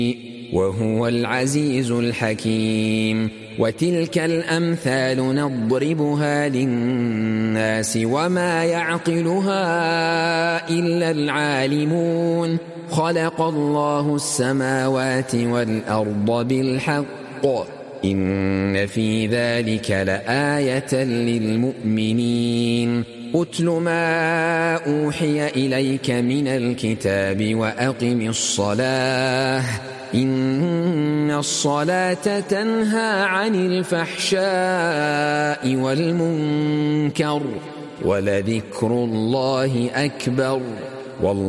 وهو العزيز الحكيم. وتلك الأمثال نضربها للناس وما يعقلها إلا العالمون. خلق الله السماوات والأرض بالحق إن في ذلك لآية للمؤمنين. أتل ما أوحي إليك من الكتاب وأقم الصلاة إن الصلاة تنهى عن الفحشاء والمنكر ولذكر الله أكبر والله